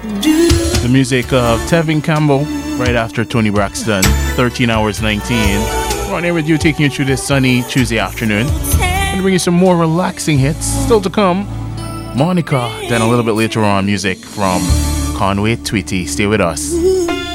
The music of Tevin Campbell right after Tony Braxton, 13 hours 19. Right here with you, taking you through this sunny Tuesday afternoon. And bring you some more relaxing hits still to come. Monica, then a little bit later on, music from Conway Twitty. Stay with us.